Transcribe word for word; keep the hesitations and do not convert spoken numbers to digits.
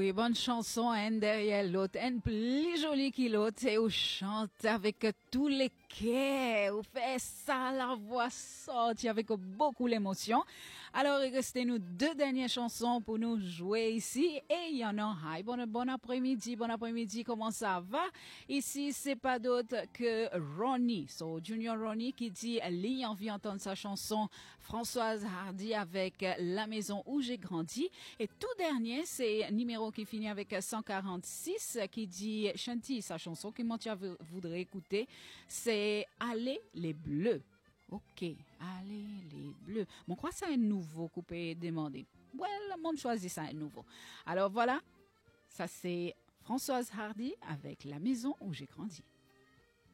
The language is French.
oui, bonne chanson, un derrière l'autre, un plus joli que l'autre, et on chante avec tous les cœurs, on fait ça, la voix sortie avec beaucoup d'émotion. Alors, il reste nous deux dernières chansons pour nous jouer ici, et il y en a, hi, bon, bon après-midi, bon après-midi, comment ça va? Ici, c'est pas d'autre que Ronnie, so Junior Ronnie qui dit, lui, envie d'entendre sa chanson Françoise Hardy avec La maison où j'ai grandi. Et tout dernier, c'est numéro qui finit avec cent quarante-six qui dit Chanty, sa chanson que moi tu voudrais écouter, c'est Allez les Bleus. Ok, Allez les Bleus. Bon, quoi ça un nouveau coupé demandé? Well, le monde choisit ça un nouveau. Alors voilà, ça c'est Françoise Hardy avec La maison où j'ai grandi.